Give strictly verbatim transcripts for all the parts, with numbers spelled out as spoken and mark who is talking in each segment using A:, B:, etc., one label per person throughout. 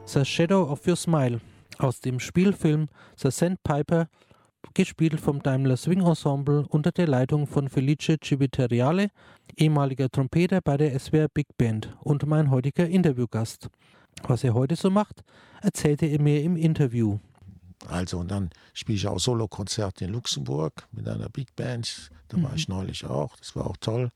A: The Shadow of Your Smile aus dem Spielfilm The Sandpiper, gespielt vom Daimler Swing Ensemble unter der Leitung von Felice Civiteriale, ehemaliger Trompeter bei der S W R Big Band und mein heutiger Interviewgast. Was er heute so macht, erzählte er mir im Interview.
B: Also und dann spiele ich auch Solokonzerte in Luxemburg mit einer Big Band. Da war mhm. ich neulich auch, das war auch toll.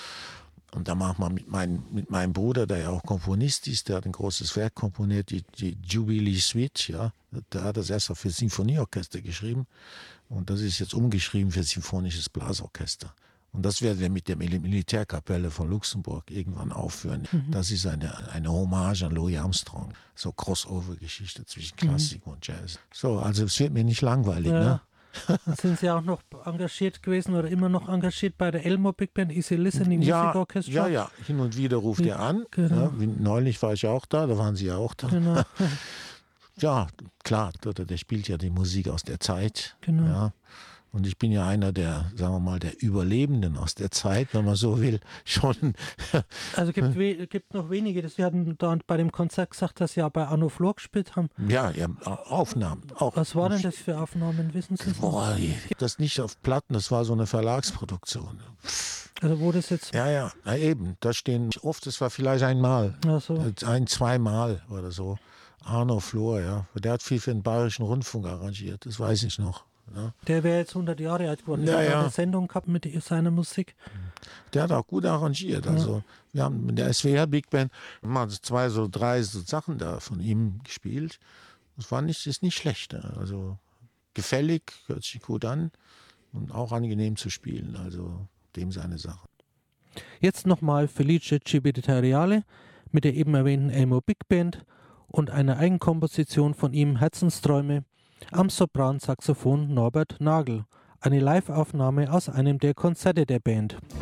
B: Und da macht man mit, mein, mit meinem Bruder, der ja auch Komponist ist, der hat ein großes Werk komponiert, die, die Jubilee Suite, ja. Der hat das erst für Sinfonieorchester geschrieben und das ist jetzt umgeschrieben für Symphonisches Blasorchester. Und das werden wir mit der Militärkapelle von Luxemburg irgendwann aufführen. Mhm. Das ist eine, eine Hommage an Louis Armstrong. So Crossover-Geschichte zwischen Klassik mhm. und Jazz. So, also es wird mir nicht langweilig,
A: ja.
B: ne?
A: Dann sind Sie auch noch engagiert gewesen oder immer noch engagiert bei der Elmore Big Band, Easy Listening
B: ja,
A: Music Orchestra?
B: Ja, ja, hin und wieder ruft
A: Wie,
B: er an.
A: Genau.
B: Ja, wie, neulich war ich auch da, da waren Sie ja auch da.
A: Genau.
B: Ja, klar, der, der spielt ja die Musik aus der Zeit.
A: Genau.
B: Ja. Und ich bin ja einer der, sagen wir mal, der Überlebenden aus der Zeit, wenn man so will, schon.
A: Also gibt we- gibt noch wenige, das wir hatten da bei dem Konzert gesagt, dass Sie ja bei Arno Flor gespielt haben.
B: Ja, ja, Aufnahmen. Auch.
A: Was war denn das für Aufnahmen, wissen Sie?
B: Boah, das nicht auf Platten, das war so eine Verlagsproduktion.
A: Also wo das jetzt...
B: Ja, ja, na eben, da stehen oft, das war vielleicht einmal,
A: Ach so.
B: ein, zweimal oder so. Arno Flor, ja, der hat viel für den Bayerischen Rundfunk arrangiert, das weiß ich noch. Ja.
A: Der wäre jetzt hundert Jahre alt geworden. Der
B: ja,
A: hat
B: ja.
A: eine Sendung gehabt mit seiner Musik.
B: Der hat auch gut arrangiert. Ja. Also wir haben mit der S W R Big Band mal zwei, so drei so Sachen da von ihm gespielt. Das war nicht, ist nicht schlecht. Also gefällig, hört sich gut an und auch angenehm zu spielen. Also dem seine Sache.
A: Jetzt nochmal Felice Civiteriale mit der eben erwähnten Elmore Big Band und einer Eigenkomposition von ihm, Herzensträume, am Sopransaxophon Norbert Nagel. Eine Live-Aufnahme aus einem der Konzerte der Band.